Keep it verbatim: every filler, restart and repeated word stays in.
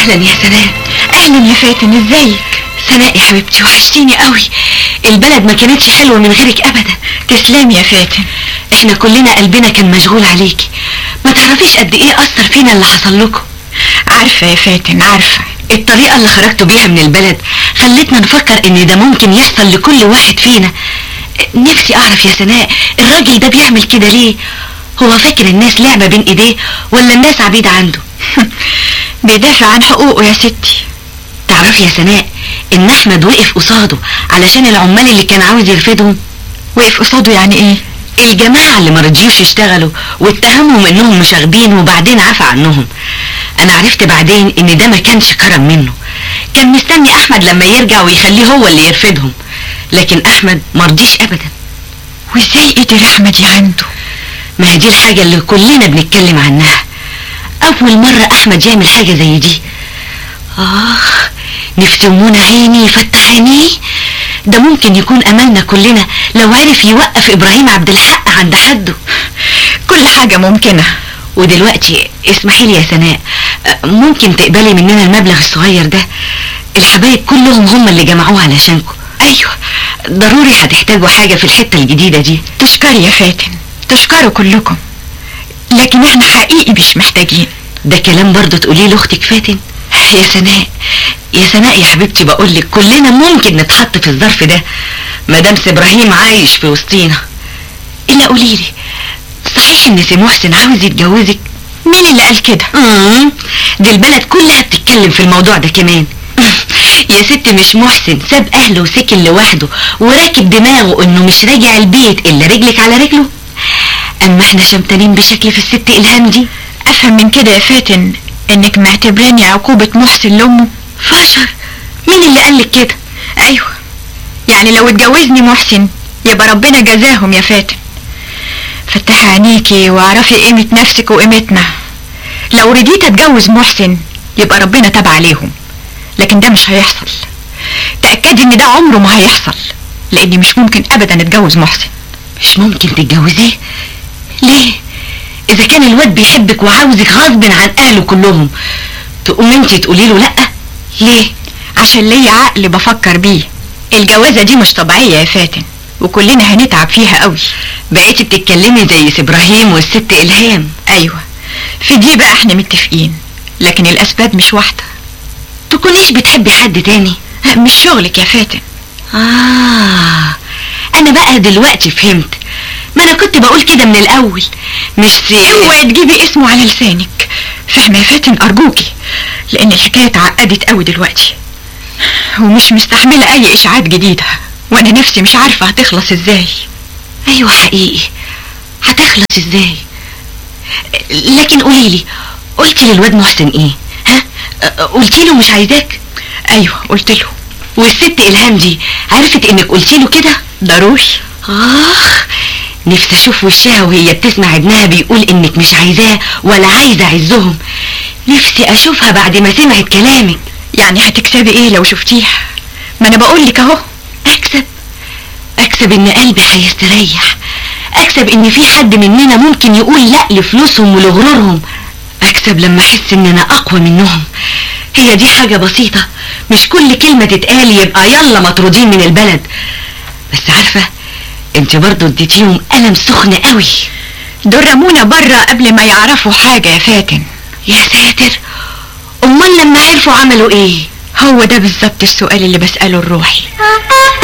اهلا يا سناء. اهلا يا فاتن، ازيك؟ سناء يا حبيبتي، وحشتيني قوي. البلد ما كانتش حلوه من غيرك ابدا. تسلمي يا فاتن. احنا كلنا قلبنا كان مشغول عليكي. ما تعرفيش قد ايه اثر فينا اللي حصل لكم. عارفه يا فاتن، عارفه. الطريقه اللي خرجتوا بيها من البلد خلتنا نفكر ان ده ممكن يحصل لكل واحد فينا. نفسي اعرف يا سناء، الراجل ده بيعمل كده ليه؟ هو فاكر الناس لعبه بين ايديه ولا الناس عبيد عنده؟ بيدافع عن حقوقه يا ستي. تعرفي يا سناء ان احمد وقف قصاده علشان العمال اللي كان عاوز يرفدهم. وقف قصاده يعني ايه؟ الجماعه اللي ما رضيوش يشتغلوا واتهمهم انهم مشاغبين وبعدين عفى عنهم. انا عرفت بعدين ان ده ما كانش كرم منه، كان مستني احمد لما يرجع ويخليه هو اللي يرفدهم، لكن احمد مرضيش ابدا. وازاي قدر احمد يعنده؟ ما هي دي الحاجه اللي كلنا بنتكلم عنها. اول مره احمد يعمل حاجه زي دي. اخ، نفسي منى عيني يفتح عينيه. ده ممكن يكون املنا كلنا لو عرف يوقف ابراهيم عبد الحق عند حده. كل حاجه ممكنه. ودلوقتي اسمحي لي يا سناء، ممكن تقبلي مننا المبلغ الصغير ده؟ الحبايب كلهم هم اللي جمعوه علشانكم. ايوه، ضروري هتحتاجوا حاجه في الحته الجديده دي. تشكري يا فاتن، تشكروا كلكم، لكن احنا حقيقي مش محتاجين. ده كلام برضه تقوليه لاختك فاتن؟ يا سناء يا سناء يا حبيبتي، بقولك كلنا ممكن نتحط في الظرف ده مادام ابراهيم عايش في وسطينا. الا قوليلي، صحيح ان سي محسن عاوز يتجوزك؟ مين اللي قال كده؟ امم دي البلد كلها بتتكلم في الموضوع ده كمان. يا ستي مش محسن ساب اهله وسكن لوحده وراكب دماغه انه مش راجع البيت الا رجلك على رجله. اما احنا شمتانين بشكل في الست الهام دي. افهم من كده يا فاتن انك معتبراني عقوبة محسن لامه؟ فشر، مين اللي قالك كده؟ ايوه، يعني لو اتجوزني محسن يبقى ربنا جزاهم يا فاتن. فتحي عينيكي واعرفي قيمة نفسك وقيمتنا. لو رضيت اتجوز محسن يبقى ربنا تاب عليهم، لكن ده مش هيحصل. تأكدي ان ده عمره ما هيحصل، لاني مش ممكن ابدا اتجوز محسن. مش ممكن تتجوزيه؟ ليه؟ اذا كان الواد بيحبك وعاوزك غصب عن اهله كلهم، تقوم انتي تقولي له لا؟ ليه؟ عشان ليا عقل بفكر بيه. الجوازة دي مش طبيعية يا فاتن، وكلنا هنتعب فيها قوي. بقيتي بتتكلمي زي سي ابراهيم والست الهام. ايوه، في دي بقى احنا متفقين، لكن الاسباب مش واحدة. تكونيش بتحبي حد تاني؟ مش شغلك يا فاتن. اه، انا بقى دلوقتي فهمت. ما انا كنت بقول كده من الاول. مش سي اوعي تجيبي اسمه على لسانك، فاهمة يا فاتن؟ ارجوكي، لان الحكاية اتعقدت قوي دلوقتي ومش مستحملة اي اشاعات جديدة، وانا نفسي مش عارفة هتخلص ازاي. ايوه حقيقي، هتخلص ازاي؟ لكن قوليلي، قلتي للواد محسن ايه؟ ها؟ قلتي له مش عايزاك؟ ايوه قلت له. والست الهام دي عرفت انك قلتي له كده؟ ضروري. اخ، نفسي اشوف وشها وهي بتسمع ابنها بيقول انك مش عايزاه ولا عايزه عزهم. نفسي اشوفها بعد ما سمعت كلامك. يعني هتكسبي ايه لو شفتيها؟ ما انا بقولك اهو. اكسب اكسب ان قلبي هيستريح، اكسب ان في حد مننا ممكن يقول لا لفلوسهم ولغرورهم، اكسب لما احس ان انا اقوى منهم. هي دي حاجة بسيطة، مش كل كلمة تتقال يبقى يلا مطرودين من البلد. بس عارفة، انت برضو اديتيهم ألم سخن قوي. دول رمونا برا قبل ما يعرفوا حاجة يا فاتن. يا ساتر، امال لما عرفوا عملوا ايه؟ هو ده بالظبط السؤال اللي بسأله لروحي.